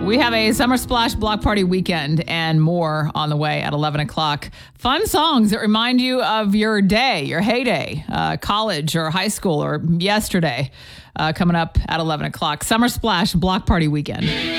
We have a Summer Splash block party weekend and more on the way at 11 o'clock. Fun songs that remind you of your day, your heyday, college or high school or yesterday, coming up at 11 o'clock. Summer Splash block party weekend.